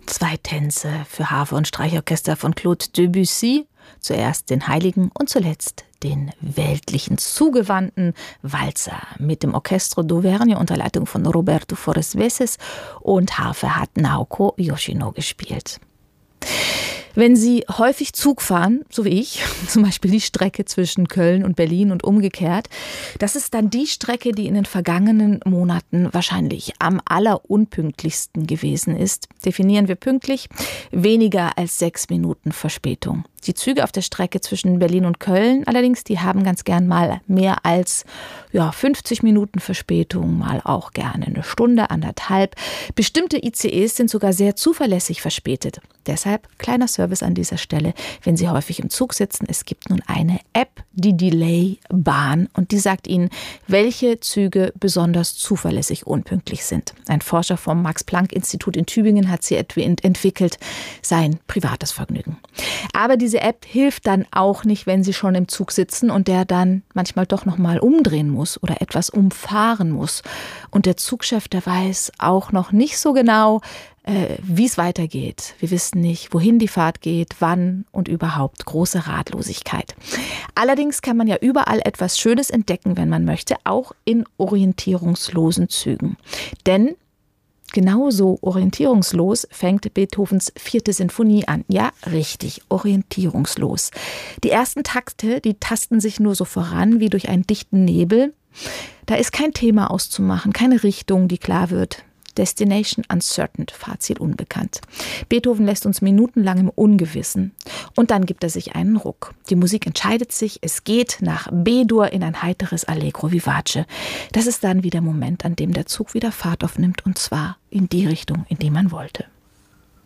2 Tänze für Harfe und Streichorchester von Claude Debussy. Zuerst den heiligen und zuletzt den weltlichen zugewandten Walzer mit dem Orchestro d'Auvergne unter Leitung von Roberto Forres Veses und Harfe hat Naoko Yoshino gespielt. Wenn Sie häufig Zug fahren, so wie ich, zum Beispiel die Strecke zwischen Köln und Berlin und umgekehrt, das ist dann die Strecke, die in den vergangenen Monaten wahrscheinlich am allerunpünktlichsten gewesen ist. Definieren wir pünktlich, weniger als 6 Minuten Verspätung. Die Züge auf der Strecke zwischen Berlin und Köln allerdings, die haben ganz gern mal mehr als 50 Minuten Verspätung, mal auch gerne eine Stunde, 1,5. Bestimmte ICEs sind sogar sehr zuverlässig verspätet. Deshalb kleiner Service an dieser Stelle, wenn Sie häufig im Zug sitzen. Es gibt nun eine App, die Delay-Bahn, und die sagt Ihnen, welche Züge besonders zuverlässig unpünktlich sind. Ein Forscher vom Max-Planck-Institut in Tübingen hat sie entwickelt. Sein privates Vergnügen. Aber diese App hilft dann auch nicht, wenn Sie schon im Zug sitzen und der dann manchmal doch noch mal umdrehen muss oder etwas umfahren muss. Und der Zugchef, der weiß auch noch nicht so genau, wie es weitergeht. Wir wissen nicht, wohin die Fahrt geht, wann und überhaupt. Große Ratlosigkeit. Allerdings kann man ja überall etwas Schönes entdecken, wenn man möchte, auch in orientierungslosen Zügen. Denn genauso orientierungslos fängt Beethovens 4. Sinfonie an. Ja, richtig, orientierungslos. Die ersten Takte, die tasten sich nur so voran wie durch einen dichten Nebel. Da ist kein Thema auszumachen, keine Richtung, die klar wird. Destination uncertain, Fahrziel unbekannt. Beethoven lässt uns minutenlang im Ungewissen. Und dann gibt er sich einen Ruck. Die Musik entscheidet sich, es geht nach B-Dur in ein heiteres Allegro vivace. Das ist dann wieder der Moment, an dem der Zug wieder Fahrt aufnimmt, und zwar in die Richtung, in die man wollte.